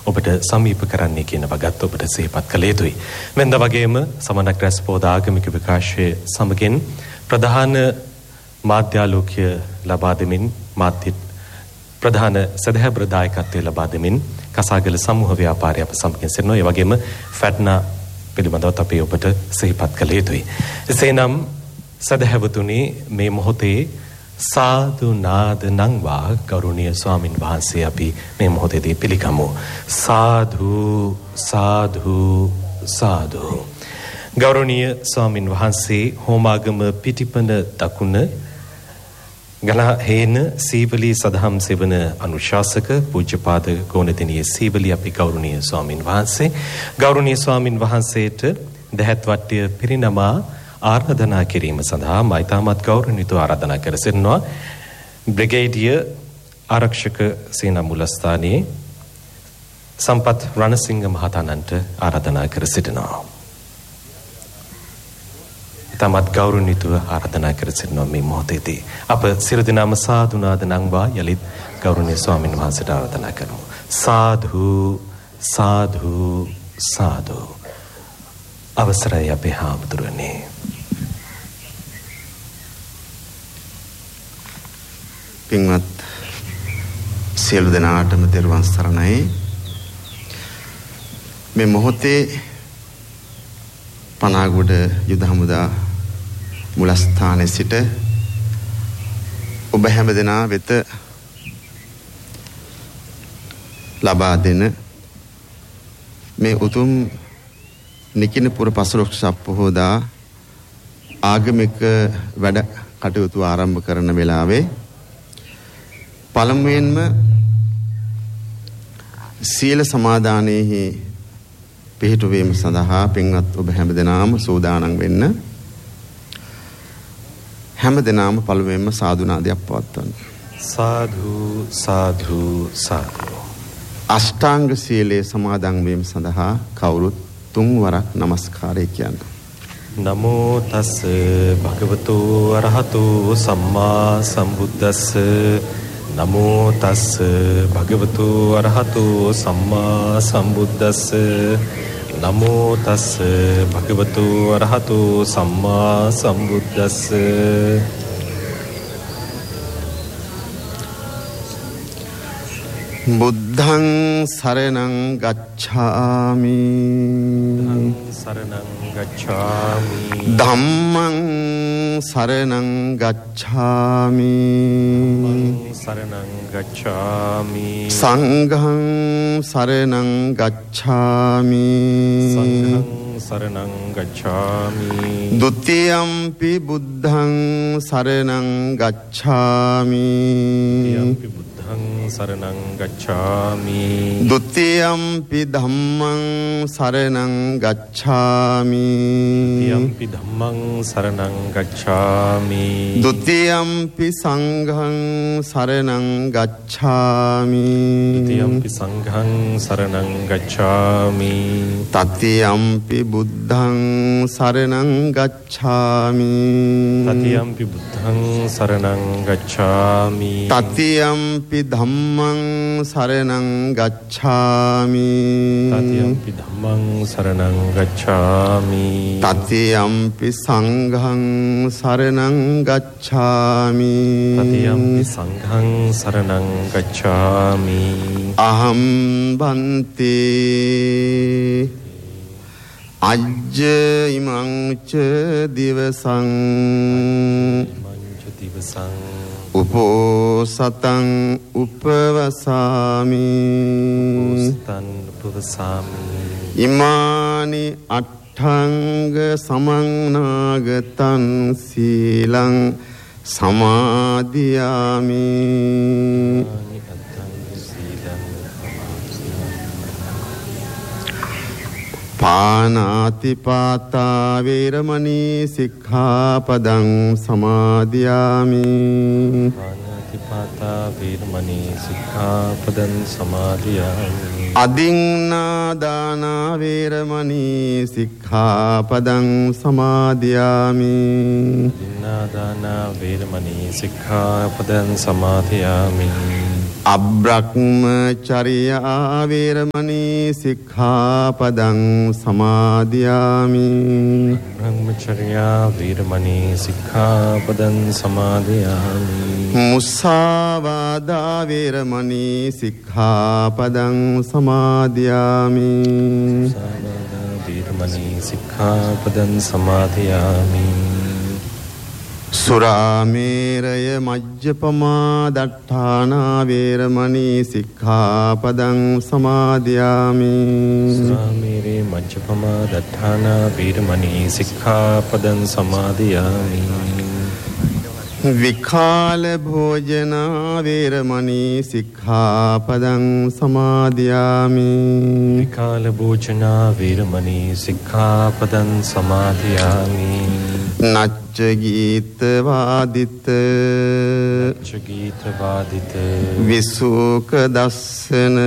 ඔබට සමීප කරන්නේ කියන වගත් ඔබට සිහිපත් කළ යුතුයි. මෙන්ද වගේම සමනක් රැස් පොද ආගමික විකාශයේ සමගින් ප්‍රධාන මාධ්‍යාලෝකය ලබා දෙමින් මාධ්‍ය ප්‍රධාන සදහැබ්‍ර දායකත්වය ලබා දෙමින් කසාගල සමූහ ව්‍යාපාරය අප සමගින් සිටිනවා. ඒ වගේම ෆැට්නා පිළිබඳව අපි ඔබට සිහිපත් කළ යුතුයි. එසේනම් සදහැවතුනි මේ මොහොතේ සාදු නාද නංවා ගෞරවනීය ස්වාමින් වහන්සේ අපි මේ මොහොතේදී පිළිගමු. සාදු සාදු සාදු. ගෞරවනීය ස්වාමින් වහන්සේ හෝමාගම පිටිපන දකුණ ගලහේන සීවලී සදහම් සෙවන අනුශාසක පූජ්‍යපාද ගෝනදිනියේ සීවලී අපි ගෞරවනීය ස්වාමින් වහන්සේ ගෞරවනීය ස්වාමින් වහන්සේට දහත් වට්ටිය පිරිනමා ආරාධනා කිරීම සඳහා මෛතාමත් ගෞරවණීයව ආරාධනා කර සිටිනවා. බ්‍රිගේඩියර් ආරක්ෂක සේනා මුලස්ථානයේ සම්පත් රණසිංහ මහතාණන්ට ආරාධනා කර සිටිනවා. තමත් ගෞරවණීයව ආරාධනා කර සිටිනවා මේ මොහොතේදී. අප සියලු දෙනාම සාදු නාද නංවා යලිත් ගෞරවනීය ස්වාමීන් වහන්සේට ආරාධනා කරමු. සාදු සාදු සාදු. අවසරයි අපේ හාමුදුරනේ. පින්වත් සියලු දෙනාටම තෙරුවන් සරණයි. මේ මොහොතේ පනාගොඩ යුද හමුදා මුලස්ථානයේ සිට ඔබ හැම දෙනා වෙත ලබා දෙන මේ උතුම් නිකිනපුර පසළොස්වක පොහොදා ආගමික වැඩ කටයුතු ආරම්භ කරන වෙලාවේ පළමුවෙන්ම සීල සමාදානයේ පිහිටුවීම සඳහා පින්වත් ඔබ හැමදෙනාම සූදානම් වෙන්න. හැමදෙනාම පළමුවෙන්ම සාදු නාදයක් පවත්වන්න. සාදු සාදු සාදු. අෂ්ටාංග සීලයේ සමාදන් වීම සඳහා කවුරුත් 3 වරක් নমස්කාරය කියන්න. නමෝ තස් භගවතු අරහතු සම්මා සම්බුද්දස්ස නමෝ තස් භගවතු අරහතු සම්මා සම්බුද්දස්ස නමෝ තස් භගවතු අරහතු සම්මා සම්බුද්දස්ස. බුද්ධං සරණං ගච්ඡාමි සරණං ගච්ඡාමි ධම්මං සරණං ගච්ඡාමි සරණං ගච්ඡාමි සංඝං සරණං ගච්ඡාමි සංඝං සරණං ගච්ඡාමි ဒ ුතියම්පි බුද්ධං සරණං ගච්ඡාමි සරණං ගච්ඡාමි ဒ ුතියම්පි ධම්මං සරණං ගච්ඡාමි ဒ ුතියම්පි ධම්මං සරණං ගච්ඡාමි ဒ ුතියම්පි සංඝං සරණං ගච්ඡාමි ဒ ුතියම්පි සංඝං සරණං ගච්ඡාමි තතියම්පි බුද්ධං සරණං ගච්ඡාමි තතියම්පි බුද්ධං සරණං ගච්ඡාමි තතියම්පි ධම්මං සරණං ගච්ඡාමි තතියම්පි ධම්මං සරණං ගච්ඡාමි තතියම්පි සංඝං සරණං ගච්ඡාමි තතියම්පි සංඝං සරණං ගච්ඡාමි අහං බන්ති අජ්ජ ඉමං ච දිවසං උපෝසතං උපවසාමි ඉමානි අට්ඨංග සමන්නාගතං සීලං සමාදියාමි පානාතිපාතා වේරමණී සික්ඛාපදං සමාදියාමි පානාතිපාතා වේරමණී සික්ඛාපදං සමාදියාමි අදින්නාදාන වේරමණී සික්ඛාපදං සමාදියාමි අදින්නාදාන වේරමණී සික්ඛාපදං සමාදියාමි අබ්‍රහ්මචර්යා වේරමණී සික්ඛාපදං සමාදියාමි. බ්‍රහ්මචර්යා වේරමණී සික්ඛාපදං සමාදියාමි. මුසාවාදා වේරමණී සික්ඛාපදං සමාදියාමි. මුසාවාදා වේරමණී සික්ඛාපදං සමාදියාමි. සුරාමේරය මජ්ජපමා දට්ඨානා වේරමණී සික්ඛාපදං සමාදියාමි. සුරාමේරේ මජ්ජපමා දට්ඨානා වේරමණී සික්ඛාපදං සමාදියාමි. විකාල භෝජනා වේරමණී සික්ඛාපදං සමාදියාමි. විකාල භෝජනා වේරමණී සික්ඛාපදං සමාදියාමි. නච්ච ගීත වාදිත ගීත වාදිත විසුක දස්සන